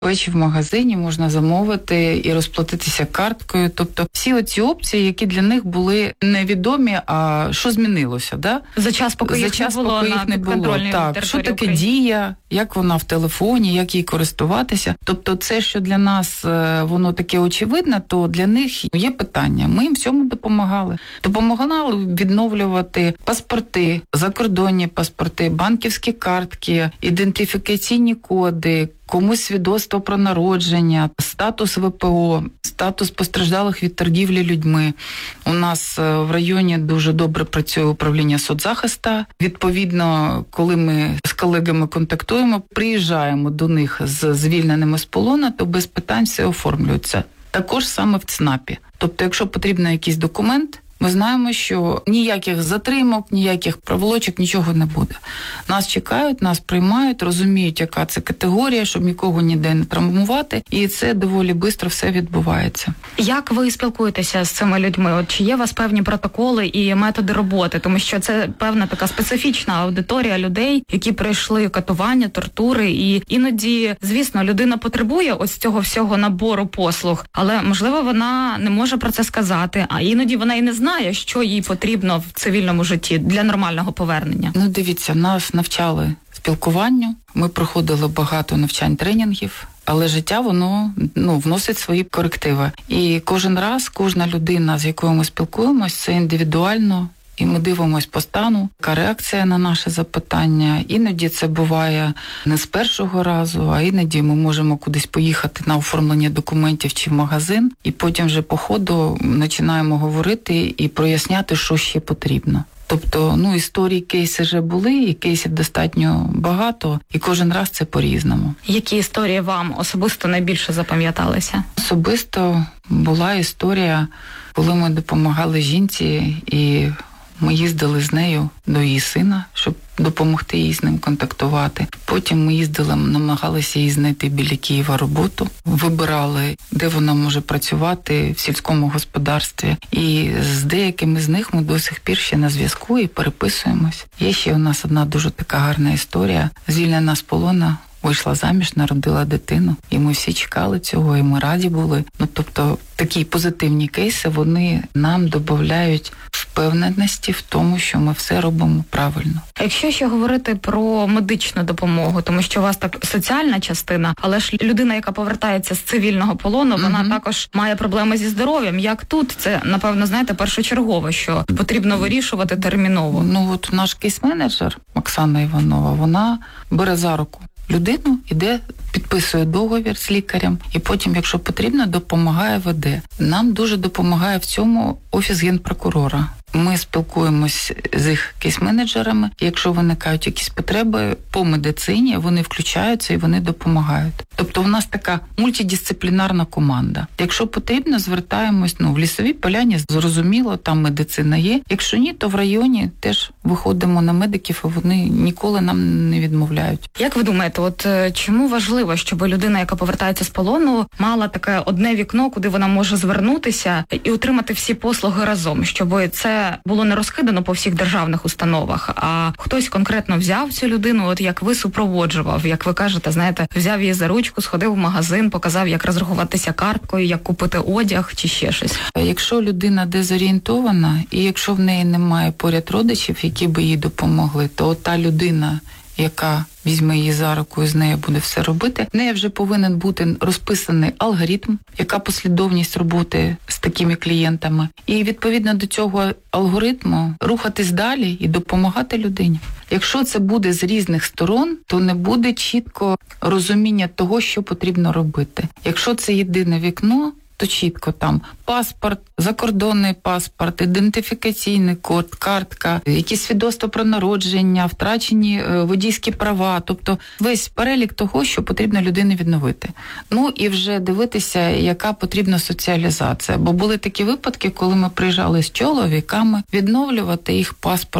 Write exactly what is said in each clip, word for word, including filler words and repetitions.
Речі в магазині можна замовити і розплатитися карткою. Тобто всі оці опції, які для них були невідомі, а що змінилося, да? За час, поки За їх час, не було поки на їх не було. Так, що таке України. Дія, як вона в телефоні, як їй користуватися. Тобто це, що для нас воно таке очевидне, то для них є питання. Ми їм в цьому допомагали. Допомагали відновлювати паспорти, закордонні паспорти, банківські картки, ідентифікаційні коди, комусь свідоцтво про народження, статус В П О, статус постраждалих від торгівлі людьми. У нас в районі дуже добре працює управління соцзахисту. Відповідно, коли ми з колегами контактуємо, приїжджаємо до них з звільненими з полону, то без питань все оформлюється. Також саме в ЦНАПі. Тобто, якщо потрібен якийсь документ, ми знаємо, що ніяких затримок, ніяких проволочок, нічого не буде. Нас чекають, нас приймають, розуміють, яка це категорія, щоб нікого ніде не травмувати, і це доволі швидко все відбувається. Як ви спілкуєтеся з цими людьми? От чи є у вас певні протоколи і методи роботи? Тому що це певна така специфічна аудиторія людей, які пройшли катування, тортури, і іноді, звісно, людина потребує ось цього всього набору послуг, але, можливо, вона не може про це сказати, а іноді вона і не знає, що їй потрібно в цивільному житті для нормального повернення. Ну, дивіться, нас навчали спілкуванню, ми проходили багато навчань, тренінгів, але життя, воно, ну, вносить свої корективи. І кожен раз, кожна людина, з якою ми спілкуємось, це індивідуально, і ми дивимось по стану, яка реакція на наше запитання. Іноді це буває не з першого разу, а іноді ми можемо кудись поїхати на оформлення документів чи в магазин, і потім вже по ходу починаємо говорити і проясняти, що ще потрібно. Тобто, ну, історії, кейси вже були, і кейсів достатньо багато, і кожен раз це по-різному. Які історії вам особисто найбільше запам'яталися? Особисто була історія, коли ми допомагали жінці, і ми їздили з нею до її сина, щоб допомогти їй з ним контактувати. Потім ми їздили, намагалися їй знайти біля Києва роботу, вибирали, де вона може працювати в сільському господарстві. І з деякими з них ми до сих пір ще на зв'язку і переписуємось. Є ще у нас одна дуже така гарна історія. Звільнена з полону, вийшла заміж, народила дитину, і ми всі чекали цього, і ми раді були. Ну, тобто, такі позитивні кейси, вони нам додають впевненості в тому, що ми все робимо правильно. Якщо ще говорити про медичну допомогу, тому що у вас так соціальна частина, але ж людина, яка повертається з цивільного полону, вона mm-hmm. також має проблеми зі здоров'ям. Як тут? Це, напевно, знаєте, першочергово, що потрібно вирішувати терміново. Ну, от наш кейс-менеджер Оксана Іванова, вона бере за руку людину, іде, підписує договір з лікарем, і потім, якщо потрібно, допомагає, веде. Нам дуже допомагає в цьому Офіс Генпрокурора. Ми спілкуємось з їх кейс-менеджерами, і якщо виникають якісь потреби по медицині, вони включаються і вони допомагають. Тобто у нас така мультидисциплінарна команда. Якщо потрібно, звертаємось, ну, в Лісовій Поляні, зрозуміло, там медицина є. Якщо ні, то в районі теж виходимо на медиків, і вони ніколи нам не відмовляють. Як ви думаєте, от чому важливо, щоб людина, яка повертається з полону, мала таке одне вікно, куди вона може звернутися і отримати всі послуги разом, щоб це було не розкидано по всіх державних установах, а хтось конкретно взяв цю людину, от як ви супроводжував, як ви кажете, знаєте, взяв її за ручку, сходив в магазин, показав, як розрахуватися карткою, як купити одяг чи ще щось. Якщо людина дезорієнтована, і якщо в неї немає поряд родичів, які би їй допомогли, то та людина, яка візьме її за руку і з нею буде все робити, в неї вже повинен бути розписаний алгоритм, яка послідовність роботи з такими клієнтами. І відповідно до цього алгоритму рухатись далі і допомагати людині. Якщо це буде з різних сторон, то не буде чітко розуміння того, що потрібно робити. Якщо це єдине вікно, то чітко там паспорт, закордонний паспорт, ідентифікаційний код, картка, якісь свідоцтва про народження, втрачені водійські права, тобто весь перелік того, що потрібно людині відновити. Ну і вже дивитися, яка потрібна соціалізація. Бо були такі випадки, коли ми приїжджали з чоловіками відновлювати їх паспорт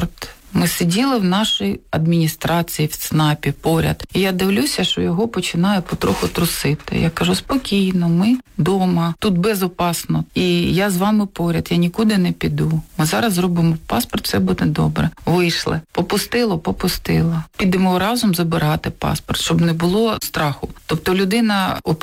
Ми сиділи в нашій адміністрації, в ЦНАПі поряд. І я дивлюся, що його починає потроху трусити. Я кажу, спокійно, ми вдома, тут безопасно. І я з вами поряд, я нікуди не піду. Ми зараз зробимо паспорт, все буде добре. Вийшли. Попустило, попустило. Підемо разом забирати паспорт, щоб не було страху. Тобто людина